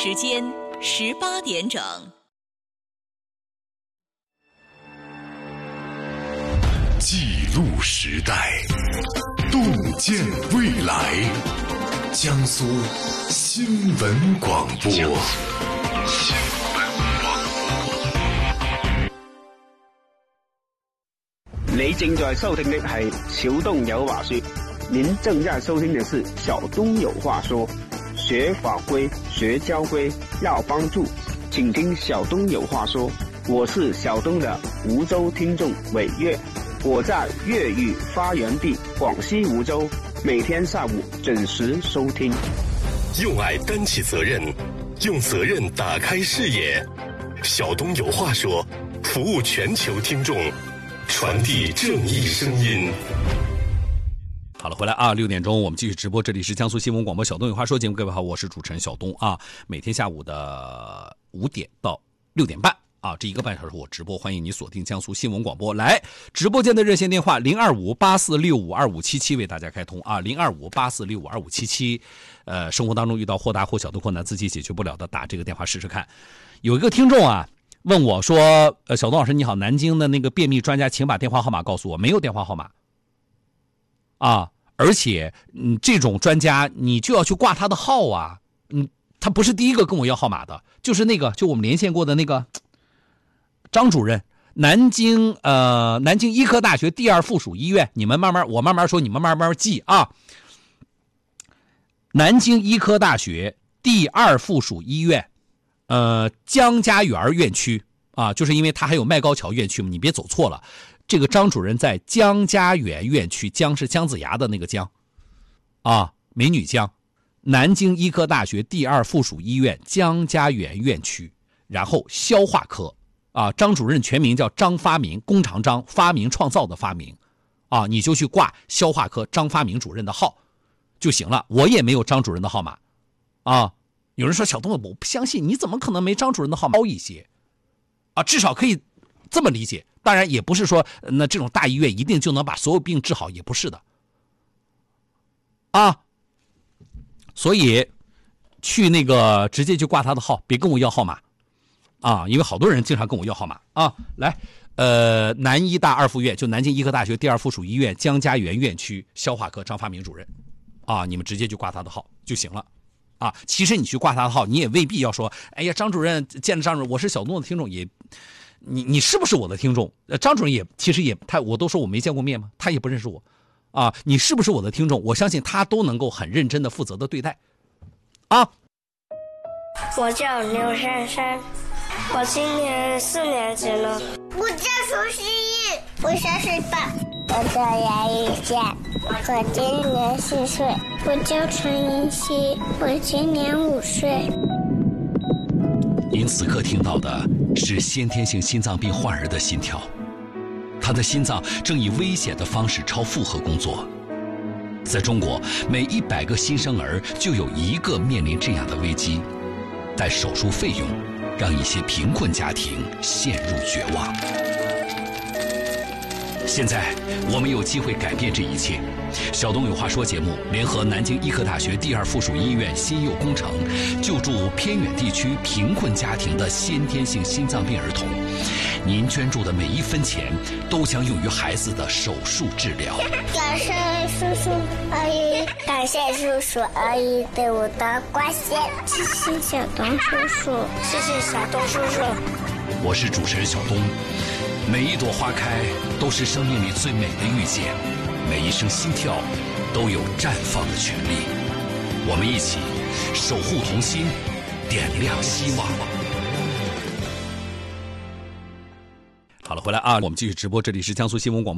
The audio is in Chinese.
时间18点整。 记录时代，洞见未来。江苏新闻广播。 你正在收聽的係小東有話說，您正在收聽的是小東有話說，學法規學交規要幫助，請聽小東有話說。我是小東的梧州聽眾偉月，我在粵語發源地廣西梧州，每天下午準時收聽。 用愛擔起責任，用責任打開視野。小東有話說，服務全球聽眾，傳遞正義聲音。 好了，回来啊！6點鐘我們繼續直播，這裡是江蘇新聞廣播小東有話說節目，各位好，我是主持人小東啊。每天下午的5點到6點半啊，這1個半小時我直播，歡迎你鎖定江蘇新聞廣播。來，直播間的熱線電話02584652577為大家開通啊，02584652577。生活當中遇到或大或小的困難，自己解決不了的，打這個電話試試看。有一個聽眾啊問我說，小東老師你好，南京的那個便秘專家，請把電話號碼告訴我。沒有電話號碼啊，而且這種專家你就要去掛他的號啊，他不是第一個跟我要號碼的，就是那個就我們連線過的那個張主任，南京醫科大學第2附屬醫院，你們我慢慢說，你們慢慢記啊。南京醫科大學第2附屬醫院，江家園院區啊，就是因為他還有麥高橋院區嘛，你別走錯了。這個張主任在江家園院區，江是姜子牙的那個姜啊，美女姜。南京醫科大學第2附屬醫院江家園院區，然後消化科啊，張主任全名叫張發明，弓長張，發明創造的發明啊，你就去掛消化科張發明主任的號就行了。我也沒有張主任的號碼啊。有人說小東我不相信，你怎麼可能沒張主任的號碼高一些啊？至少可以這麼理解。當然也不是說那這種大醫院一定就能把所有病治好，也不是的啊。所以去那個直接就掛他的號，別跟我要號碼啊，因為好多人經常跟我要號碼啊。來，南醫大2附院，就南京醫科大學第2附屬醫院江家園院區消化科張發明主任啊，你們直接就掛他的號就行了啊。其實你去掛他的號，你也未必要說，哎呀，張主任見了張主任，我是小東的聽眾，也你是不是我的聽眾？張主任也其實也我都說我沒見過面嘛，他也不認識我啊。你是不是我的聽眾？我相信他都能夠很認真的負責的對待啊。 我叫劉珊珊，我今年4年級了。 我叫苏诗意，我3歲半。我叫杨一健，我今年4歲。 我叫陈妍希，我今年5歲。 您此刻听到的是先天性心脏病患儿的心跳，他的心脏正以危险的方式超负荷工作。在中国，每100个新生儿就有1个面临这样的危机，但手术费用让一些贫困家庭陷入绝望。现在我们有机会改变这一切。小东有话说节目联合南京医科大学第2附属医院心佑工程，救助偏远地区贫困家庭的先天性心脏病儿童。您捐助的每1分钱都将用于孩子的手术治疗。 感谢叔叔阿姨，感谢叔叔阿姨对我的关心。 谢谢小东叔叔， 谢谢小东叔叔。 我是主持人小东。每一朵花开都是生命里最美的遇见，每一声心跳都有绽放的权利。我们一起守护童心，点亮希望。好了，回来啊，我们继续直播，这里是江苏新闻广播。